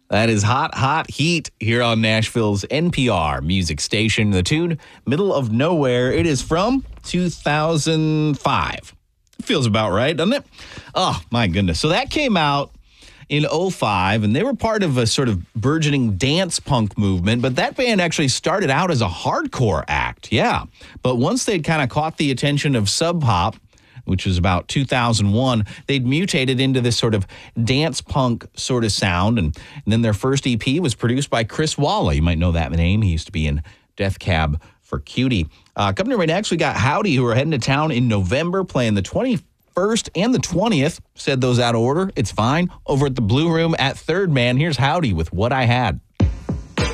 That is Hot, Hot Heat here on Nashville's NPR music station. The tune, Middle of Nowhere. It is from 2005. Feels about right, doesn't it? Oh, my goodness. So that came out in 2005, and they were part of a sort of burgeoning dance punk movement, but that band actually started out as a hardcore act, yeah. But once they'd kind of caught the attention of Sub Pop, which was about 2001, they'd mutated into this sort of dance punk sort of sound, and then their first EP was produced by Chris Walla. You might know that name. He used to be in Death Cab for Cutie. Coming right next, we got Howdy, who are heading to town in November, playing the 21st and the 20th. Said those out of order. It's fine. Over at the Blue Room at Third Man, here's Howdy with What I Had.